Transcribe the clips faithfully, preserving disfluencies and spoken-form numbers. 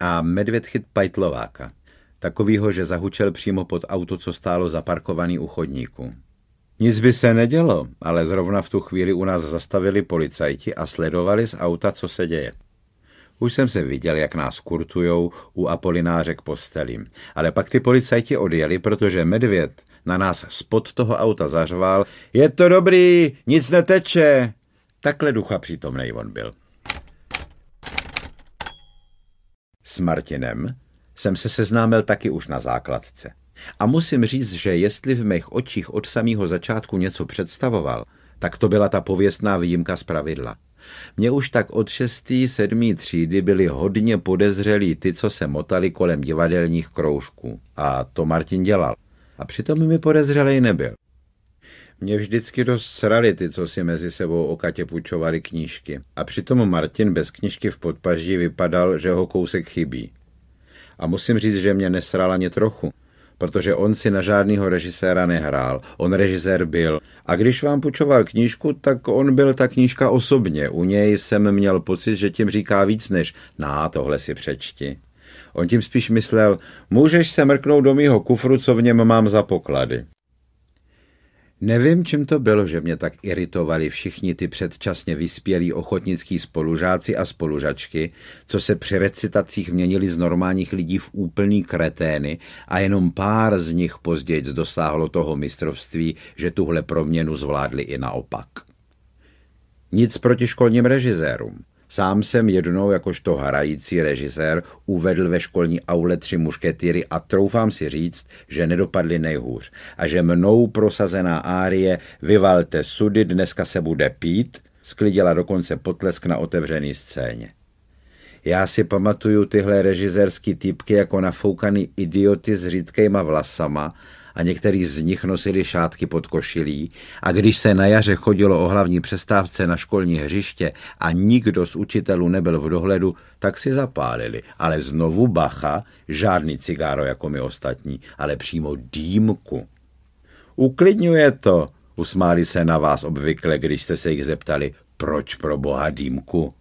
a Medvěd chyt pajtlováka. Takovýho, že zahučel přímo pod auto, co stálo zaparkovaný u chodníku. Nic by se nedělo, ale zrovna v tu chvíli u nás zastavili policajti a sledovali z auta, co se děje. Už jsem se viděl, jak nás kurtujou u Apolináře k postelím, ale pak ty policajti odjeli, protože Medvěd na nás spod toho auta zařval: je to dobrý, nic neteče. Takhle ducha přítomnej on byl. S Martinem jsem se seznámil taky už na základce. A musím říct, že jestli v mých očích od samého začátku něco představoval, tak to byla ta pověstná výjimka z pravidla. Mně už tak od šestý, sedmý třídy byli hodně podezřelí ty, co se motali kolem divadelních kroužků. A to Martin dělal. A přitom mi podezřelej nebyl. Mě vždycky dost srali ty, co si mezi sebou o Katě půjčovali knížky. A přitom Martin bez knížky v podpaží vypadal, že ho kousek chybí. A musím říct, že mě nesral ani trochu, protože on si na žádnýho režiséra nehrál. On režisér byl. A když vám půjčoval knížku, tak on byl ta knížka osobně. U něj jsem měl pocit, že tím říká víc než na, tohle si přečti. On tím spíš myslel, můžeš se mrknout do mýho kufru, co v něm mám za poklady. Nevím, čím to bylo, že mě tak iritovali všichni ty předčasně vyspělí ochotnický spolužáci a spolužačky, co se při recitacích měnili z normálních lidí v úplný kretény a jenom pár z nich později dosáhlo toho mistrovství, že tuhle proměnu zvládli i naopak. Nic proti školním režisérům. Sám jsem jednou jakožto hrající režisér uvedl ve školní aule Tři mušketýry a troufám si říct, že nedopadli nejhůř a že mnou prosazená árie Vyvalte sudy, dneska se bude pít sklidila dokonce potlesk na otevřený scéně. Já si pamatuju tyhle režisérský typky jako nafoukaný idioty s řídkejma vlasama a některý z nich nosili šátky pod košilí a když se na jaře chodilo o hlavní přestávce na školní hřiště a nikdo z učitelů nebyl v dohledu, tak si zapálili. Ale znovu bacha, žádný cigáro jako my ostatní, ale přímo dýmku. Uklidňuje to, usmáli se na vás obvykle, když jste se jich zeptali, proč pro boha dýmku.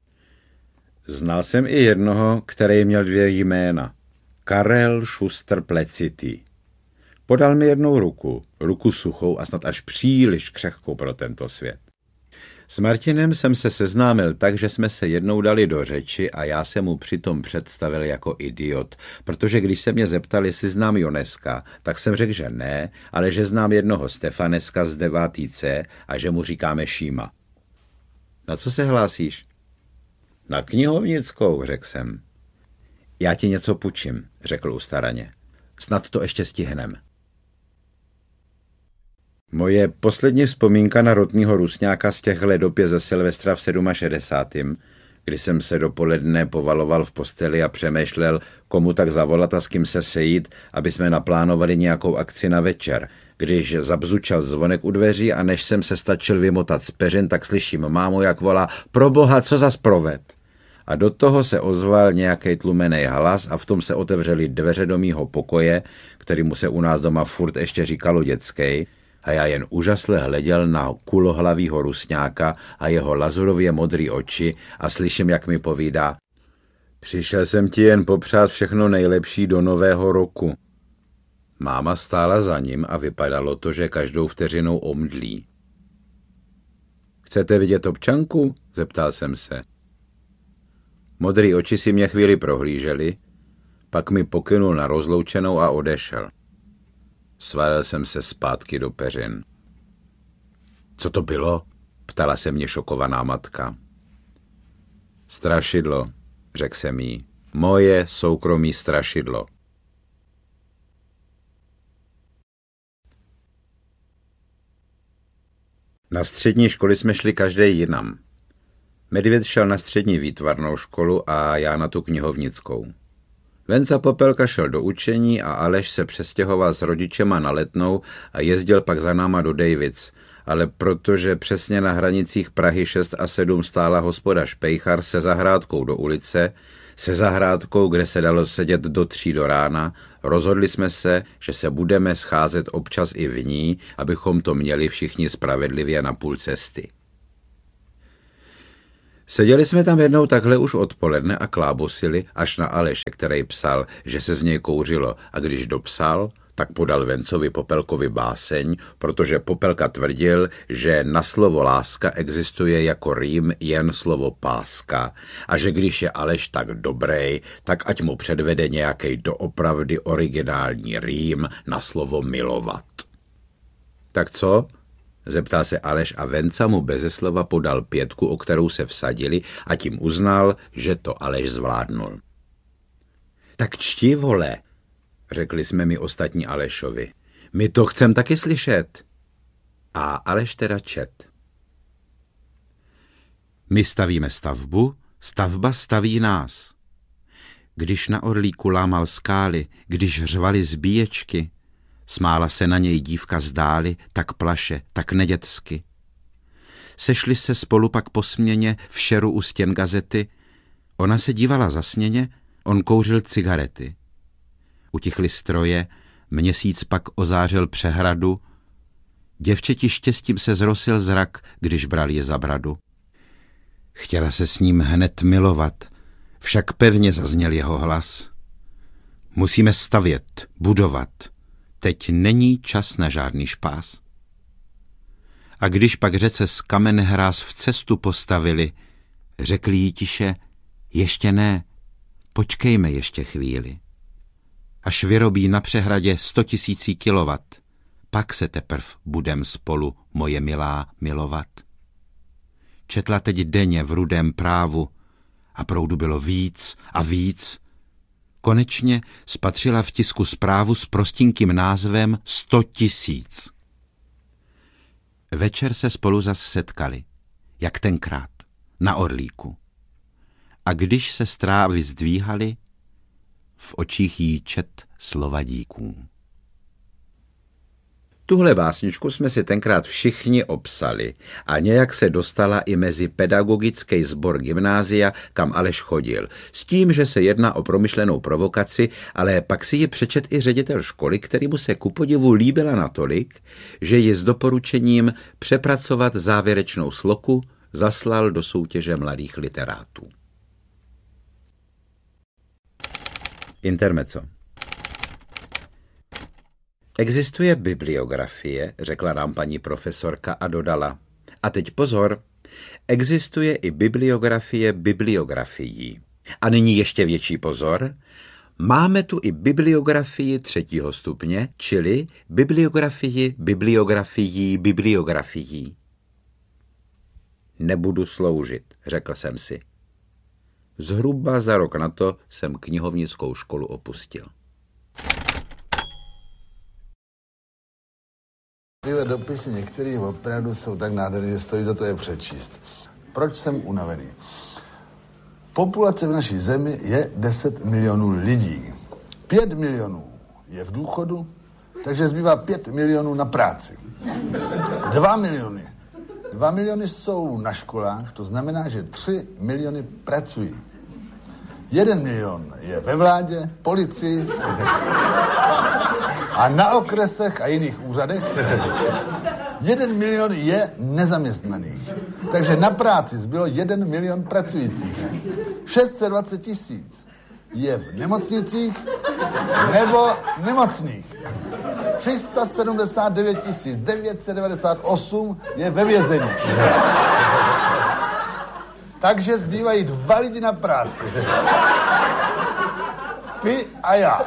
Znal jsem i jednoho, který měl dvě jména. Karel Šustr Plecitý. Podal mi jednou ruku, ruku suchou a snad až příliš křehkou pro tento svět. S Martinem jsem se seznámil tak, že jsme se jednou dali do řeči a já jsem mu přitom představil jako idiot, protože když se mě zeptali, jestli znám Joneska, tak jsem řekl, že ne, ale že znám jednoho Stefaneska z devátý C a že mu říkáme Šíma. Na co se hlásíš? Na knihovnickou, řekl jsem. Já ti něco půjčím, řekl ustaraně. Snad to ještě stihnem. Moje poslední vzpomínka na rotního Rusňáka z těch ledopě ze Silvestra v šedesátém sedmém kdy jsem se dopoledne povaloval v posteli a přemýšlel, komu tak zavolat a s kým se sejít, aby jsme naplánovali nějakou akci na večer. Když zabzučal zvonek u dveří a než jsem se stačil vymotat z peřin, tak slyším mámu, jak volá, proboha, co zas proved? A do toho se ozval nějaký tlumený hlas a v tom se otevřely dveře do mýho pokoje, kterýmu se u nás doma furt ještě říkalo dětskej, a já jen úžasle hleděl na kulohlavýho Rusňáka a jeho lazurově modrý oči a slyším, jak mi povídá: přišel jsem ti jen popřát všechno nejlepší do nového roku. Máma stála za ním a vypadalo to, že každou vteřinou omdlí. Chcete vidět občanku? Zeptal jsem se. Modrý oči si mě chvíli prohlíželi, pak mi pokynul na rozloučenou a odešel. Svalil jsem se zpátky do peřin. Co to bylo? Ptala se mě šokovaná matka. Strašidlo, řekl jsem jí. Moje soukromý strašidlo. Na střední školy jsme šli každý jinam. Medvěd šel na střední výtvarnou školu a já na tu knihovnickou. Venca Popelka šel do učení a Aleš se přestěhoval s rodičema na Letnou a jezdil pak za náma do Davids, ale protože přesně na hranicích Prahy šest a sedm stála hospoda Špejchar se zahrádkou do ulice, se zahrádkou, kde se dalo sedět do tří do rána, rozhodli jsme se, že se budeme scházet občas i v ní, abychom to měli všichni spravedlivě na půl cesty. Seděli jsme tam jednou takhle už odpoledne a klábosili až na Aleše, který psal, že se z něj kouřilo, a když dopsal, tak podal Vencovi Popelkovi báseň, protože Popelka tvrdil, že na slovo láska existuje jako rým jen slovo páska a že když je Aleš tak dobrý, tak ať mu předvede nějaký doopravdy originální rým na slovo milovat. Tak co? Zeptal se Aleš a Venca mu beze slova podal pětku, o kterou se vsadili, a tím uznal, že to Aleš zvládnul. Tak čti, vole, řekli jsme mi ostatní Alešovi. My to chcem taky slyšet. A Aleš teda čet. My stavíme stavbu, stavba staví nás. Když na orlíku lámal skály, když řvaly zbíječky, smála se na něj dívka zdáli, tak plaše, tak nedětsky. Sešli se spolu pak po směně v šeru u stěn gazety, ona se dívala zasněně, on kouřil cigarety. Utichly stroje, měsíc pak ozářil přehradu, děvčeti štěstím se zrosil zrak, když bral je za bradu. Chtěla se s ním hned milovat, však pevně zazněl jeho hlas. Musíme stavět, budovat, teď není čas na žádný špás. A když pak řece z kamen hráz v cestu postavili, řekli jí tiše, ještě ne, počkejme ještě chvíli. Až vyrobí na přehradě sto tisící kilovat, pak se teprv budem spolu, moje milá, milovat. Četla teď denně v Rudém právu a proudu bylo víc a víc. Konečně spatřila v tisku zprávu s prostinkým názvem sto tisíc. Večer se spolu zas setkali, jak tenkrát, na orlíku. A když se strávy zdvíhaly, v očích jí čet slova díků. Tuhle básničku jsme si tenkrát všichni obsali a nějak se dostala i mezi pedagogický sbor gymnázia, kam Aleš chodil. S tím, že se jedná o promyšlenou provokaci, ale pak si ji přečet i ředitel školy, kterýmu se ku podivu líbila natolik, že ji s doporučením přepracovat závěrečnou sloku zaslal do soutěže mladých literátů. Intermezzo. Existuje bibliografie, řekla nám paní profesorka a dodala. A teď pozor, existuje i bibliografie bibliografií. A nyní ještě větší pozor, máme tu i bibliografii třetího stupně, čili bibliografii bibliografií bibliografií. Nebudu sloužit, řekl jsem si. Zhruba za rok na to jsem knihovnickou školu opustil. Tyhle dopisy některých opravdu jsou tak nádherné, že stojí za to je přečíst. Proč jsem unavený? Populace v naší zemi je deset milionů lidí. pět milionů je v důchodu, takže zbývá pět milionů na práci. dva miliony. dva miliony jsou na školách, to znamená, že tři miliony pracují. Jeden milion je ve vládě, policii a na okresech a jiných úřadech. Jeden milion je nezaměstnaných. Takže na práci zbylo jeden milion pracujících. šest set dvacet tisíc je v nemocnicích nebo nemocných. tři sta sedmdesát devět tisíc devět set devadesát osm je ve vězení. Takže zbývají dva lidi na práci. Ty a já.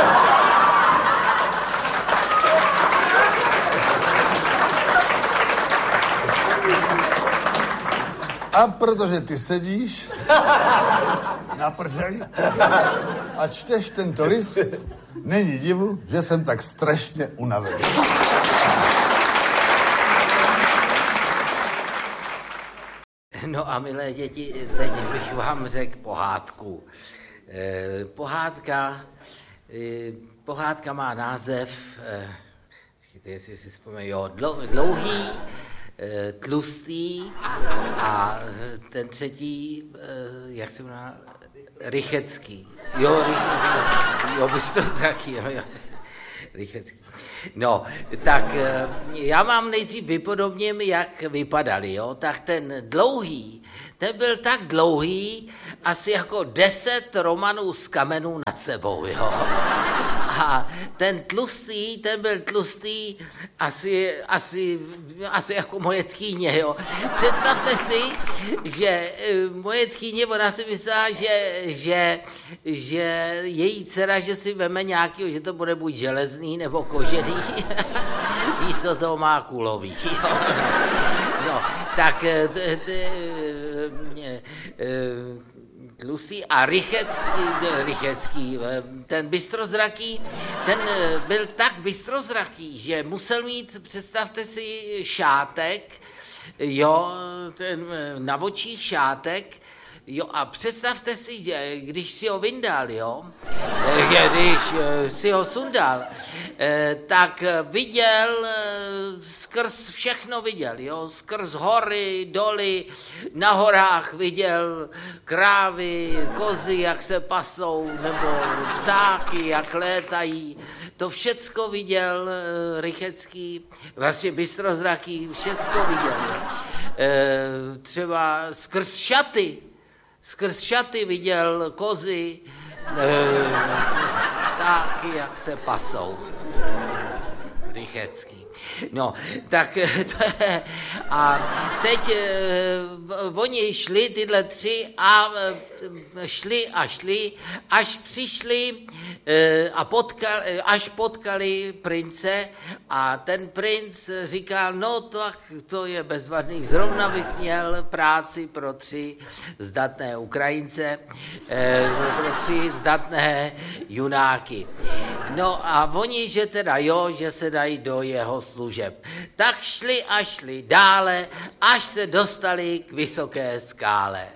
A protože ty sedíš na prdeli a čteš tento list, není divu, že jsem tak strašně unavený. No a milé děti, teď bych vám řekl pohádku. Eh, pohádka, eh, pohádka má název, eh, jestli si vzpomínám, jo, dlouhý, eh, tlustý a ten třetí, eh, jak se jmenuje, Rychecký. Jo, Rychecký, jo, bys to taky, jo, jo. Rychecký. No, tak já mám nejdřív vypodobním, jak vypadali, jo. Tak ten dlouhý, ten byl tak dlouhý, asi jako deset romanů z kamenů nad sebou, jo. A ten tlustý, ten byl tlustý asi, asi, asi jako moje tchýně, jo. Představte si, že moje tchýně, ona si myslela, že, že, že její dcera, že si veme nějakýho, že to bude buď železný nebo kožený, místo toho má kulový, jo. No, tak t, t, tlustý a rychecký, rychecký, ten bystrozraký, ten byl tak bystrozraký, že musel mít, představte si, šátek, jo, ten na očích šátek, jo, a představte si, že když si ho vyndal, jo, když si ho sundal, tak viděl, skrz všechno viděl, jo, skrz hory, doly, na horách viděl krávy, kozy, jak se pasou, nebo ptáky, jak létají, to všecko viděl Rychecký, vlastně bystrozraký, všecko viděl, jo. Třeba skrz šaty, Skrz šaty viděl kozy, ptáky, jak se pasou. Rychecký. No, tak to je, a teď oni šli, tyhle tři, a šli a šli, až přišli a potkali, až potkali prince a ten princ říkal, no tak to je bezvadný, zrovna bych měl práci pro tři zdatné Ukrajince, pro tři zdatné junáky. No a oni, že teda jo, že se dají do jeho služeb. Tak šli a šli dále, až se dostali k vysoké skále.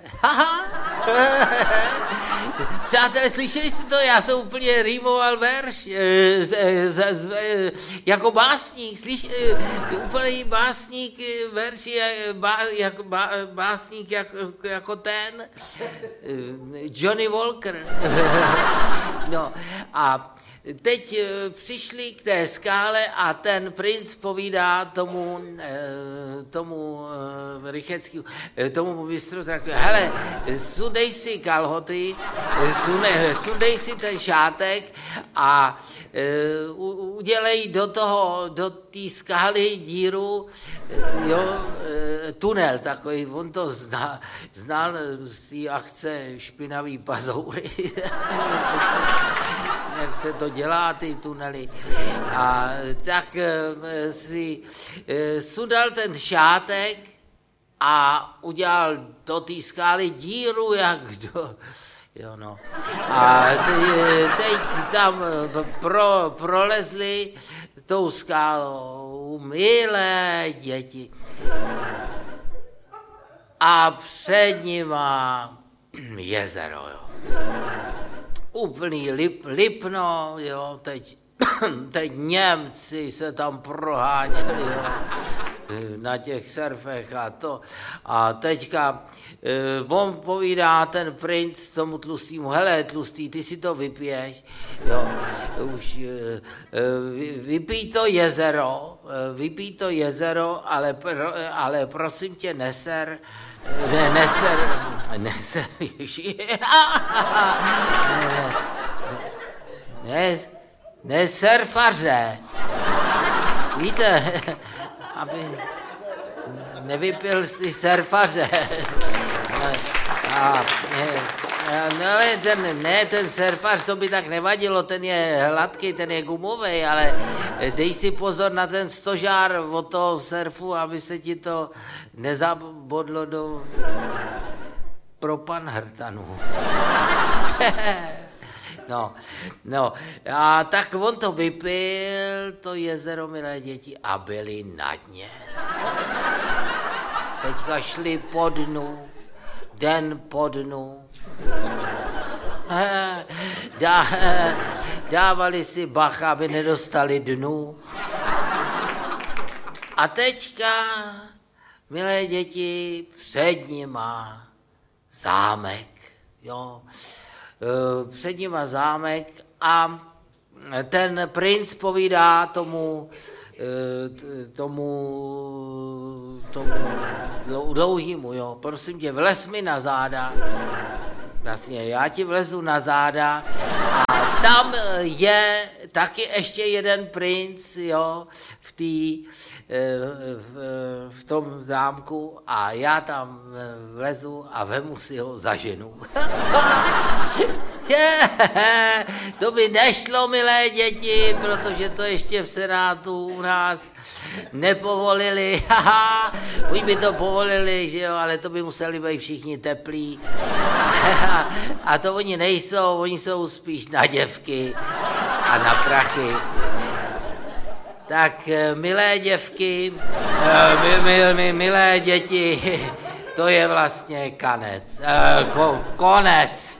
Přátelé, slyšeli jste to? Já jsem úplně rýmoval verš, z, z, z, jako básník, slyš, úplný básník verši, bá, jak, bá, básník jak, jako ten, Johnny Walker. No a teď přišli k té skále a ten princ povídá tomu, tomu Rycheckému, tomu bystrozrakovi, hele, sundej si kalhoty, sundej, sundej si ten šátek a udělej do toho, do té skály díru, jo, tunel takový, on to zna, znal z té akce Špinavý pazoury, jak se to dělá, ty tunely. A tak si sundal ten šátek a udělal do té skály díru, jak do... Jo, no. A teď tam pro, prolezli tou skálou milé děti. A před nima jezero, jo. Úplný lip, lipno, jo, teď, teď Němci se tam proháněli, jo, na těch surfech a to. A teďka eh, on povídá ten princ tomu tlustýmu, hele tlustý, ty si to vypiješ, jo, už eh, vypij to jezero, vypij to jezero, ale, ale prosím tě neser, ne, neser, neser, ježi, ne, ne, surfaře, víte, aby nevypil ty surfaře. A, no ale ten, ne, ten surfař, to by tak nevadilo, ten je hladký, ten je gumový, ale dej si pozor na ten stožár od toho surfu, aby se ti to nezabodlo do propanhrtanu. No, no, a tak on to vypil, to jezero, milé děti, a byli na dně. Teďka šli po dnu, den po dnu. Dá, dávali si bacha, aby nedostali dnu. A teďka, milé děti, před nima zámek, jo. Před nima zámek a ten princ povídá tomu, tomu, tomu dlouhýmu, jo, prosím tě, vlez mi na záda. Vlastně, já ti vlezu na záda a tam je taky ještě jeden princ, jo, v, tý, v, v tom zámku a já tam vlezu a vemu si ho za ženu. To by nešlo, milé děti, protože to ještě v Senátu u nás nepovolili. Už by to povolili, že jo, ale to by museli být všichni teplí. A to oni nejsou, oni jsou spíš na děvky a na prachy. Tak milé děvky, mil, mil, mil, milé děti, to je vlastně kanec, ko, konec.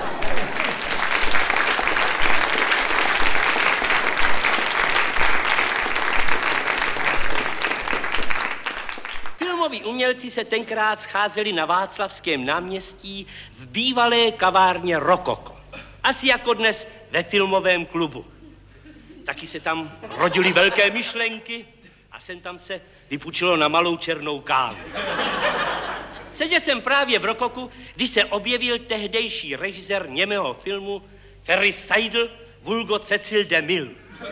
Filmoví umělci se tenkrát scházeli na Václavském náměstí v bývalé kavárně Rokoko. Asi jako dnes ve filmovém klubu. Taky se tam rodily velké myšlenky a sem tam se vypůjčilo na malou černou kávu. Seděl jsem právě v Rokoku, když se objevil tehdejší režisér němého filmu Ferry Seidel vulgo Cecil DeMille.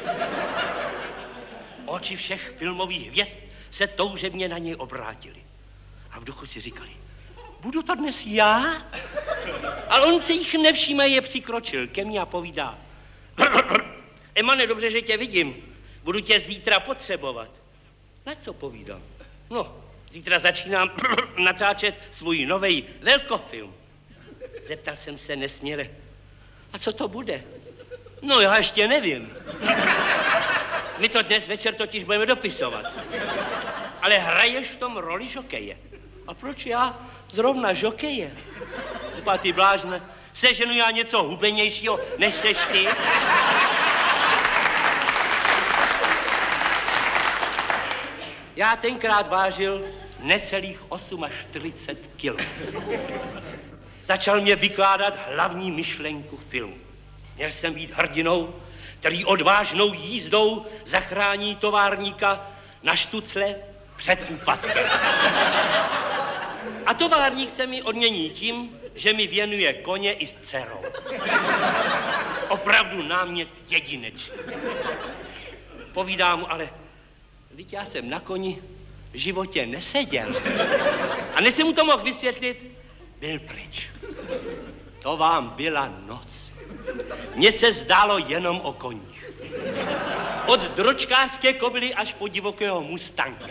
Oči všech filmových hvězd se toužebně na něj obrátili. A v duchu si říkali, budu to dnes já? Ale on se jich nevšímaje přikročil ke mně a povídá, Emane, dobře, že tě vidím, budu tě zítra potřebovat. Na co povídám? No, zítra začínám natáčet svůj novej velkofilm. Zeptal jsem se nesměle, a co to bude? No, já ještě nevím. My to dnes večer totiž budeme dopisovat. Ale hraješ v tom roli žokeje. A proč já zrovna žokeje? Typa, ty blážne, seženu já něco hubenějšího, než seš ty? Já tenkrát vážil necelých čtyřicet osm kilo. Začal mě vykládat hlavní myšlenku filmu. Měl jsem být hrdinou, který odvážnou jízdou zachrání továrníka na štucle před úpadkem. A továrník se mi odmění tím, že mi věnuje koně i s dcerou. Opravdu námět jedinečný. Povídám mu, ale vždyť já jsem na koni v životě neseděl. A než jsem mu to mohl vysvětlit, byl pryč. To vám byla noc. Mně se zdálo jenom o koních. Od dročkářské kobily až po divokého mustanga.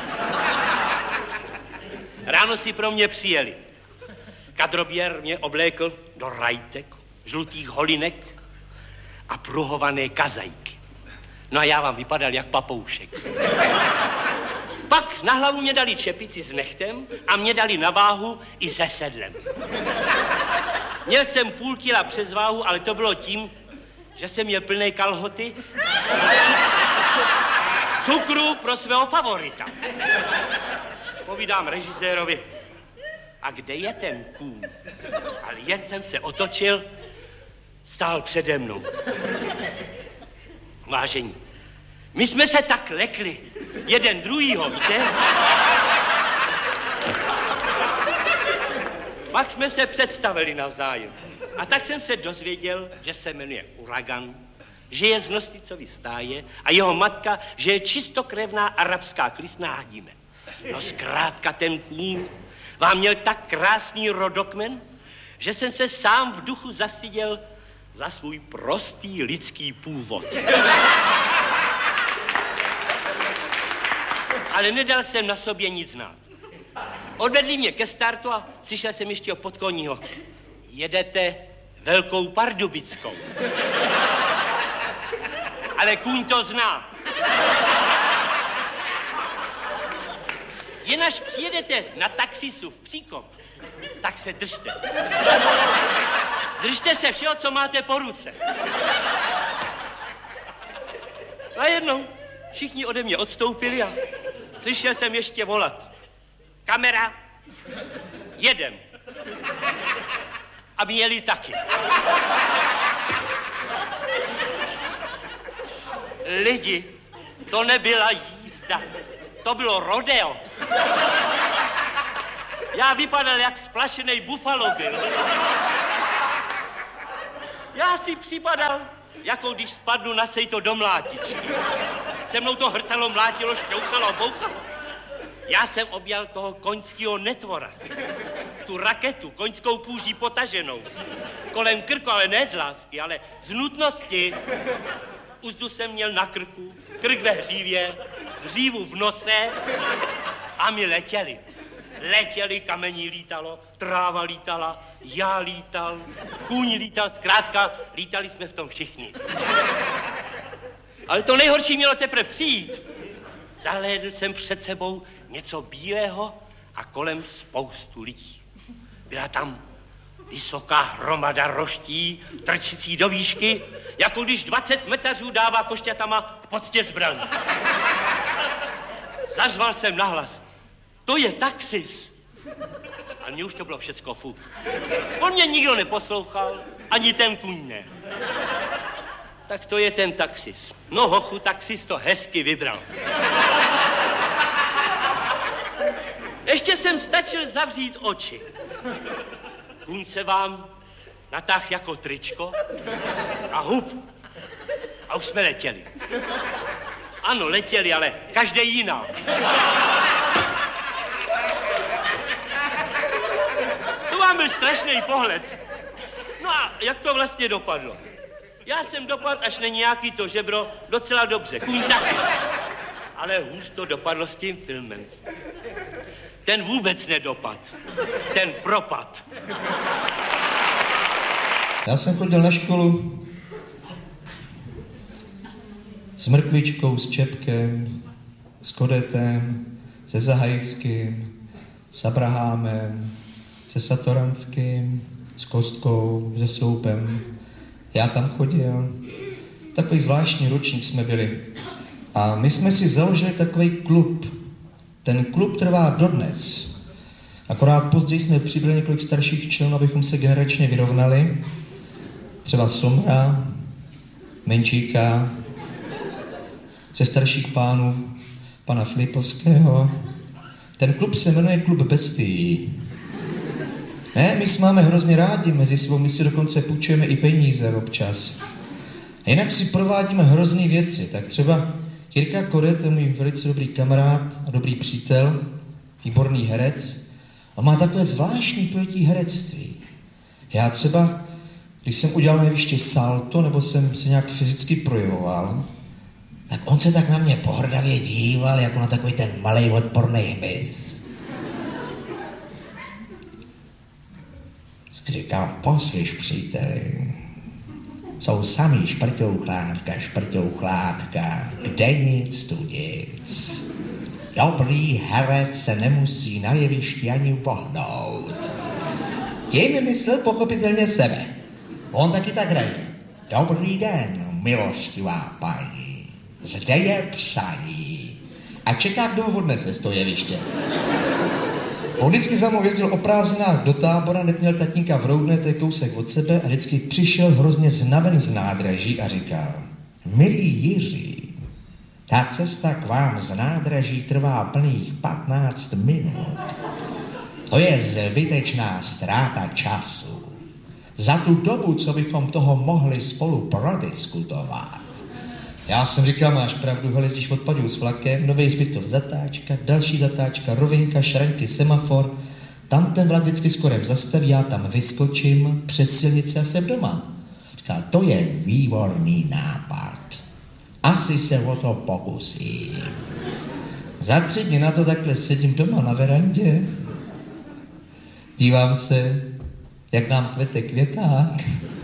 Ráno si pro mě přijeli. Kadroběr mě oblékl do rajtek, žlutých holinek a pruhované kazajky. No a já vám vypadal jak papoušek. Pak na hlavu mě dali čepici s nechtem a mě dali na váhu i se sedlem. Měl jsem půl kila přes váhu, ale to bylo tím, že jsem měl plné kalhoty cukru pro svého favorita. Povídám režisérovi, a kde je ten kůň? Ale jen jsem se otočil, stál přede mnou. Vážení, my jsme se tak lekli, jeden druhýho, víte? Pak jsme se představili navzájem. A tak jsem se dozvěděl, že se jmenuje Uragan, že je z Nosticovy stáje a jeho matka, že je čistokrevná arabská klisná hadíme. No zkrátka ten kůň vám měl tak krásný rodokmen, že jsem se sám v duchu zastyděl za svůj prostý lidský původ. Ale nedal jsem na sobě nic znát. Odvedli mě ke startu a přišel jsem ještě o podkoního. Jedete Velkou Pardubickou. Ale kůň to zná. Jen až přijedete na taxisu v Příkop, tak se držte. Držte se všeho, co máte po ruce. Najednou všichni ode mě odstoupili a slyšel jsem ještě volat. Kamera, jedem. A měli taky. Lidi, to nebyla jízda, to bylo rodeo. Já vypadal jak splašený Buffalo Bill. Já si připadal, jako když spadnu na sejto do mlátičky. Se mnou to hrcalo, mlátilo, šťouchalo, boukalo. Já jsem objal toho koňského netvora. Tu raketu, koňskou kůží potaženou. Kolem krku, ale ne z lásky, ale z nutnosti. Uzdu jsem měl na krku, krk ve hřívě, hřívu v nose a my letěli. Letěli, kamení lítalo, tráva lítala, já lítal, kůň lítal, zkrátka lítali jsme v tom všichni. Ale to nejhorší mělo teprve přijít. Zahlédl jsem před sebou něco bílého a kolem spoustu lidí. Byla tam vysoká hromada roští, trčící do výšky, jako když dvacet metařů dává košťatama v poctě zbraní. Zařval jsem nahlas. To je taxis. A mně už to bylo všecko fuk. On mě nikdo neposlouchal, ani ten kůň ne. Tak to je ten taxis. No hochu, taxis to hezky vybral. Ještě jsem stačil zavřít oči. Kůň se vám natáhl jako tričko a hup. A už jsme letěli. Ano, letěli, ale každý jiná. To vám byl strašný pohled. No a jak to vlastně dopadlo? Já jsem dopadl až na nějaký to žebro docela dobře, kůň taky. Ale hůř to dopadlo s tím filmem. Ten vůbec nedopad, ten propad. Já jsem chodil na školu s Mrkvičkou, s Čepkem, s Kodetem, se Zahajským, s Abrahamem, se Satoranským, s Kostkou, se Soupem. Já tam chodil. Takový zvláštní ročník jsme byli. A my jsme si založili takový klub. Ten klub trvá dodnes. Akorát později jsme přibyli několik starších členů, abychom se generačně vyrovnali. Třeba Somra, Menčíka, ze starších pánů, pana Filipovského. Ten klub se jmenuje Klub bestií. Ne, my jsme máme hrozně rádi mezi sebou, my si dokonce půjčujeme i peníze občas. A jinak si provádíme hrozný věci, tak třeba Jirka Kodet je můj velice dobrý kamarád a dobrý přítel, výborný herec. A má takové zvláštní pojetí herectví. Já třeba, když jsem udělal na jevišti salto, nebo jsem se nějak fyzicky projevoval, tak on se tak na mě pohrdavě díval, jako na takový ten malej odporný hmyz. Říkám, poslyš, příteli, jsou samý šprťouchlátka, šprťouchlátka, kde nic, tu nic. Dobrý herec se nemusí na jevišti ani pohnout. Tím myslel pochopitelně sebe. On taky tak hraje. Dobrý den, milostivá paní. Zde je psaní. A čeká, kdo ho odnese z toho jeviště. On vždycky za mnou jezdil o prázdninách do Tábora, neměl tatínka v Roudné, to je kousek od sebe, a vždycky přišel hrozně znaven z nádraží a říkal: milý Jiří, ta cesta k vám z nádraží trvá plných patnáct minut. To je zbytečná ztráta času. Za tu dobu, co bychom toho mohli spolu prodiskutovat. Já jsem říkal, máš pravdu, hele, jezdíš odpadů s vlakem, Nový Hřbitov zatáčka, další zatáčka, rovinka, šranky, semafor. Tam ten vlak vždycky skorem zastaví, já tam vyskočím přes silnici a jsem doma. Říkal, to je výborný nápad. Asi se o to pokusím. Za tři dny na to takhle sedím doma na verandě. Dívám se, jak nám kvete květák.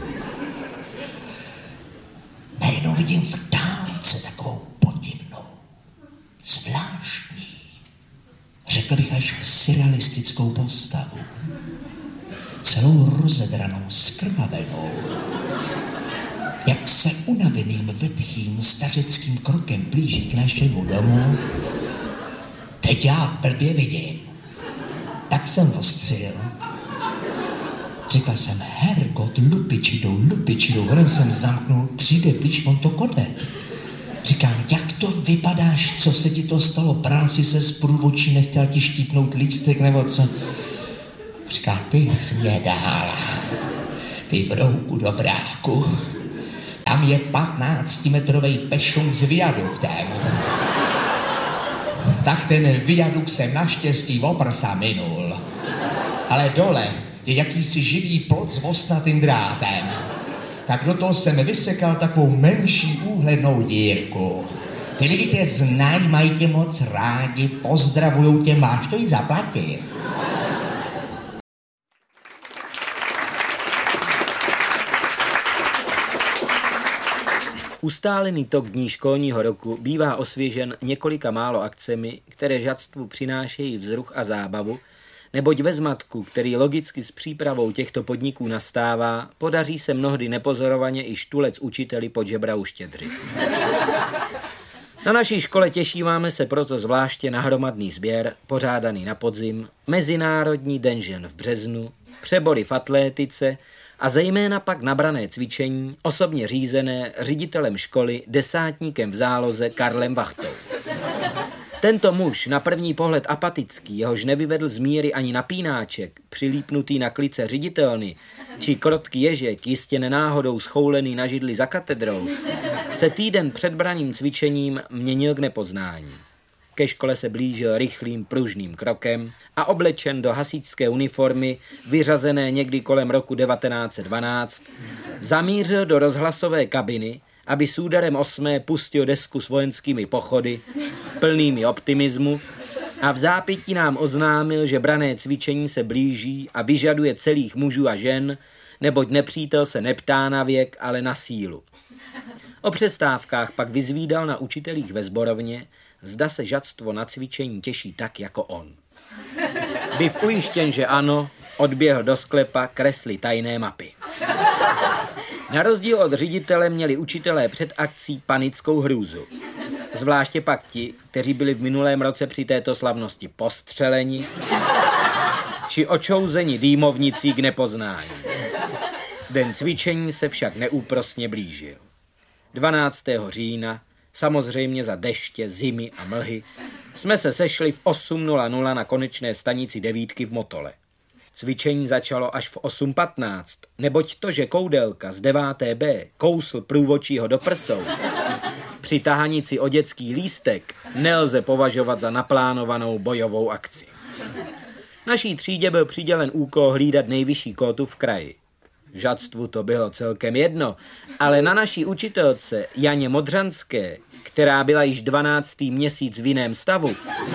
Najednou vidím v dálce takovou podivnou, zvláštní, řekl bych až surrealistickou postavu. Celou rozedranou, skrvavenou, jak se unaveným, vetchým, stařeckým krokem blíží k našemu domu. Teď já blbě vidím. Tak jsem ostřil. Říkal jsem, hergot, lupiči jdou, lupiči jdou, horem jsem zamknul, přijde blíž, on to Kodet. Říkám, jak to vypadáš, co se ti to stalo? Bral si se z průvočí, nechtěl ti štípnout lístek nebo co? Říká, ty jsi mě dál, ty brouku dobráku. Tam je patnáctimetrový pešum s viaduktem. Tak ten viadukt jsem naštěstí oprsa minul. Ale dole je jakýsi živý plot s ostnatým drátem. Tak do toho jsem vysekal takovou menší úhlednou dírku. Ty lidi tě znají, mají tě moc rádi, pozdravujou tě, máš to jí zaplatit. Ustálený tok dní školního roku bývá osvěžen několika málo akcemi, které žadstvu přinášejí vzruch a zábavu, neboť ve zmatku, který logicky s přípravou těchto podniků nastává, podaří se mnohdy nepozorovaně i štulec učiteli pod žebra uštědřit. Na naší škole těšíváme se proto zvláště na hromadný sběr, pořádaný na podzim, Mezinárodní den žen v březnu, přebory v atlétice a zejména pak nabrané cvičení, osobně řízené ředitelem školy, desátníkem v záloze Karlem Vachtou. Tento muž, na první pohled apatický, jehož nevyvedl z míry ani napínáček, přilípnutý na klice ředitelny, či krotký ježek, jistě nenáhodou schoulený na židli za katedrou, se týden před braným cvičením měnil k nepoznání. Ke škole se blížil rychlým pružným krokem a oblečen do hasičské uniformy, vyřazené někdy kolem roku devatenáct set dvanáct, zamířil do rozhlasové kabiny, aby s úderem osmé pustil desku s vojenskými pochody, plnými optimismu, a v zápětí nám oznámil, že branné cvičení se blíží a vyžaduje celých mužů a žen, neboť nepřítel se neptá na věk, ale na sílu. O přestávkách pak vyzvídal na učitelích ve sborovně, zda se žadstvo na cvičení těší tak jako on. Byv ujištěn, že ano, odběhl do sklepa kresly tajné mapy. Na rozdíl od ředitele měli učitelé před akcí panickou hrůzu. Zvláště pak ti, kteří byli v minulém roce při této slavnosti postřeleni či očouzeni dýmovnicí k nepoznání. Den cvičení se však neúprosně blížil. dvanáctého října, samozřejmě za deště, zimy a mlhy, jsme se sešli v osm nula nula na konečné stanici devítky v Motole. Cvičení začalo až v osm patnáct, neboť to, že Koudelka z deváté bé kousl průvočího do prsou při tahanici o dětský lístek, nelze považovat za naplánovanou bojovou akci. Naší třídě byl přidělen úkol hlídat nejvyšší kótu v kraji. Žadstvu to bylo celkem jedno, ale na naší učitelce Janě Modřanské, která byla již dvanáctý měsíc v jiném stavu,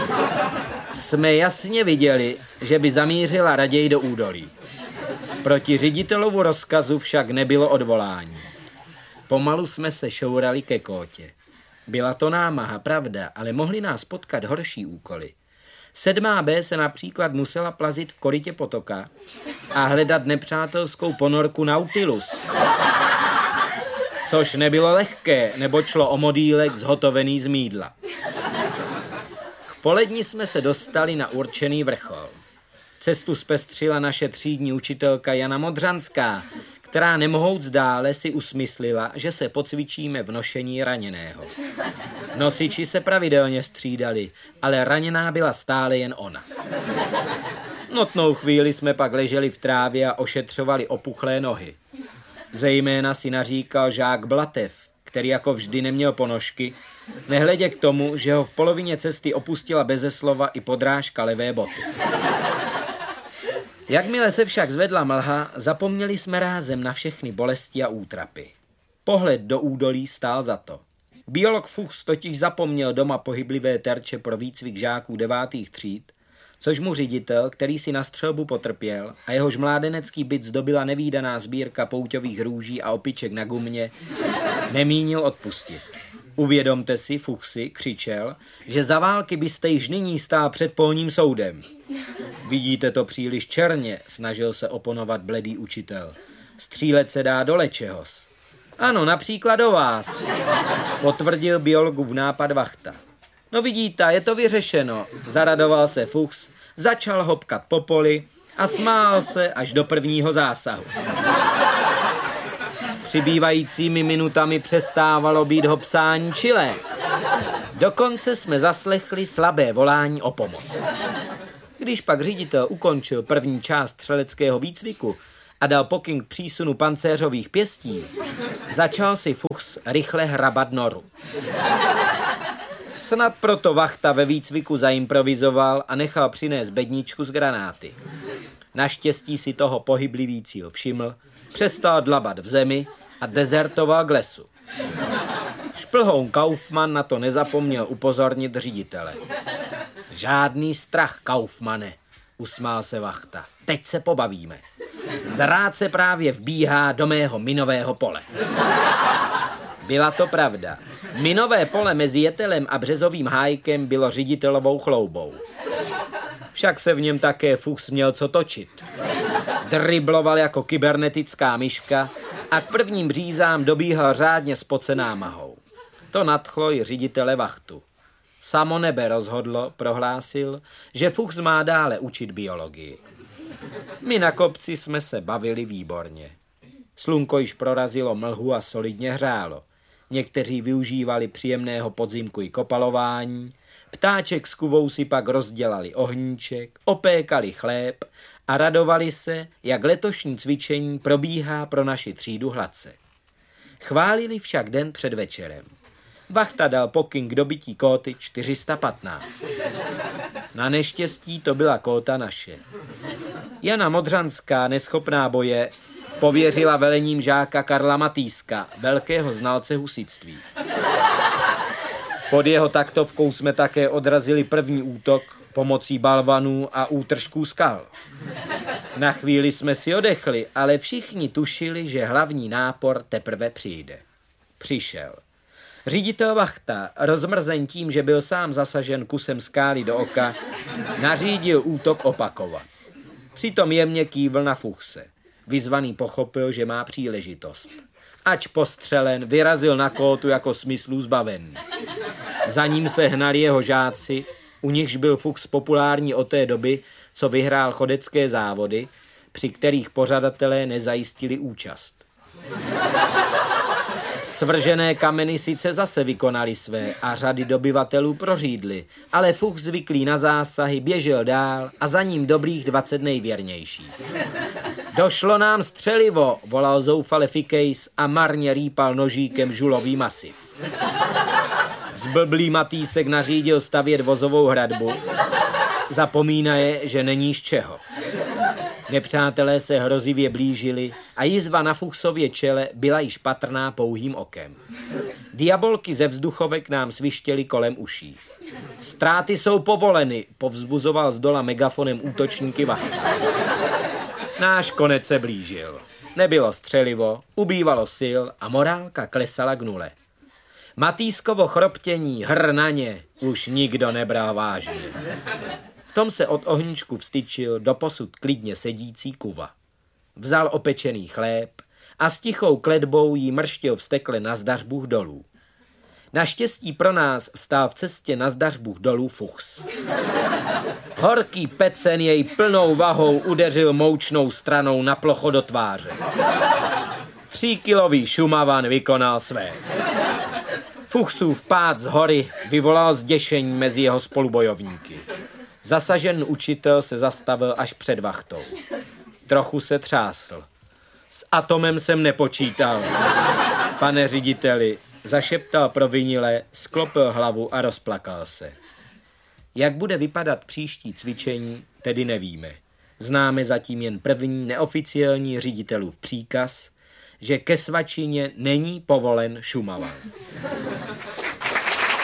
jsme jasně viděli, že by zamířila raději do údolí. Proti ředitelovu rozkazu však nebylo odvolání. Pomalu jsme se šourali ke kótě. Byla to námaha, pravda, ale mohly nás potkat horší úkoly. Sedmá bé se například musela plazit v korytě potoka a hledat nepřátelskou ponorku Nautilus. Což nebylo lehké, nebo šlo o modýlek zhotovený z mýdla. K poledni jsme se dostali na určený vrchol. Cestu zpestřila naše třídní učitelka Jana Modřanská, která nemohouc dále si usmyslila, že se pocvičíme v nošení raněného. Nosiči se pravidelně střídali, ale raněná byla stále jen ona. Notnou chvíli jsme pak leželi v trávě a ošetřovali opuchlé nohy. Zejména si naříkal žák Blatev, který jako vždy neměl ponožky, nehledě k tomu, že ho v polovině cesty opustila beze slova i podrážka levé boty. Jakmile se však zvedla mlha, zapomněli jsme rázem na všechny bolesti a útrapy. Pohled do údolí stál za to. Biolog Fuchs totiž zapomněl doma pohyblivé terče pro výcvik žáků devátých tříd, což mu ředitel, který si na střelbu potrpěl a jehož mládenecký byt zdobila nevídaná sbírka pouťových růží a opiček na gumě, nemínil odpustit. Uvědomte si, Fuchsi, křičel, že za války byste již nyní stál před polním soudem. Vidíte to příliš černě, snažil se oponovat bledý učitel. Střílet se dá do lečehos. Ano, například do vás, potvrdil biologův nápad Vachta. No vidíte, je to vyřešeno, zaradoval se Fuchs, začal hopkat po poli a smál se až do prvního zásahu. S přibývajícími minutami přestávalo být ho psání čilé. Dokonce jsme zaslechli slabé volání o pomoc. Když pak ředitel ukončil první část střeleckého výcviku a dal pokyn k přísunu pancéřových pěstí, začal si Fuchs rychle hrabat noru. Snad proto Vachta ve výcviku zaimprovizoval a nechal přinést bedničku z granáty. Naštěstí si toho pohyblivý cíl všiml, přestal dlabat v zemi a dezertoval k lesu. Šplhoun Kaufmann na to nezapomněl upozornit ředitele. Žádný strach, Kaufmane, usmál se Vachta. Teď se pobavíme. Zrád se právě vbíhá do mého minového pole. Byla to pravda. Minové pole mezi Jetelem a Březovým hájkem bylo ředitelovou chloubou. Však se v něm také Fuchs měl co točit. Dribloval jako kybernetická myška a k prvním břízám dobíhal řádně spocená mahou. To nadchlo i ředitele Vachtu. Samo nebe rozhodlo, prohlásil, že Fuchs má dále učit biologii. My na kopci jsme se bavili výborně. Slunko již prorazilo mlhu a solidně hřálo. Někteří využívali příjemného podzimku i kopalování, ptáček s kuvou si pak rozdělali ohníček, opékali chléb a radovali se, jak letošní cvičení probíhá pro naši třídu hladce. Chválili však den před večerem. Vachta dal pokyn k dobytí kóty čtyři sta patnáct. Na neštěstí to byla kóta naše. Jana Modřanská, neschopná boje, pověřila velením žáka Karla Matýska, velkého znalce husitství. Pod jeho taktovkou jsme také odrazili první útok pomocí balvanů a útržků skal. Na chvíli jsme si odechli, ale všichni tušili, že hlavní nápor teprve přijde. Přišel. Ředitel Vachta, rozmrzen tím, že byl sám zasažen kusem skály do oka, nařídil útok opakovat. Přitom jemně kývl na Fuchse. Vyzvaný pochopil, že má příležitost. Ač postřelen, vyrazil na kótu jako smyslů zbavený. Za ním se hnali jeho žáci, u nichž byl Fuchs populární od té doby, co vyhrál chodecké závody, při kterých pořadatelé nezajistili účast. Svržené kameny sice zase vykonali své a řady dobyvatelů prořídly, ale Fuchs zvyklý na zásahy běžel dál a za ním dobrých dvacet nejvěrnějších. Došlo nám střelivo, volal zoufale Fikejs a marně rýpal nožíkem žulový masiv. Zblblý Matýsek nařídil stavět vozovou hradbu, zapomínaje, že není z čeho. Nepřátelé se hrozivě blížili a jizva na Fuchsově čele byla již patrná pouhým okem. Diabolky ze vzduchovek nám svištěly kolem uší. Ztráty jsou povoleny, povzbuzoval z dola megafonem útočníky Vachta. Náš konec se blížil. Nebylo střelivo, ubývalo sil a morálka klesala k nule. Matýskovo chroptění, hr na ně, už nikdo nebral vážně. V tom se od ohníčku vstyčil doposud klidně sedící Kuva. Vzal opečený chléb a s tichou kletbou jí mrštil vztekle na zdař dolů. Naštěstí pro nás stál v cestě na zdař dolů Fuchs. Horký pecen jej plnou vahou udeřil moučnou stranou na plocho do tváře. Tříkilový Šumavan vykonal své. Fuchsův pád z hory vyvolal zděšení mezi jeho spolubojovníky. Zasažen učitel se zastavil až před Vachtou. Trochu se třásl. S atomem jsem nepočítal. Pane řediteli, zašeptal provinile, sklopil hlavu a rozplakal se. Jak bude vypadat příští cvičení, tedy nevíme. Známe zatím jen první neoficiální ředitelův příkaz, že ke svačině není povolen Šumavan.